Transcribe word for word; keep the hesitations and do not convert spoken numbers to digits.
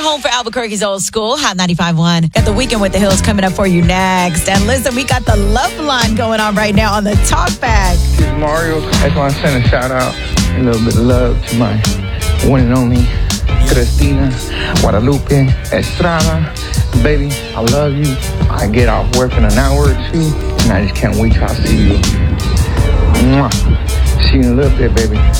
home for Albuquerque's Old School, Hot ninety-five point one. Got the Weekend with the Hills coming up for you next. And listen, we got the love line going on right now on the Talk Bag. This is Mario. I just want to send a shout out, a little bit of love to my one and only Cristina Guadalupe Estrada. Baby, I love you. I get off work in an hour or two, and I just can't wait till I see you. Mwah. See you in a little bit, baby.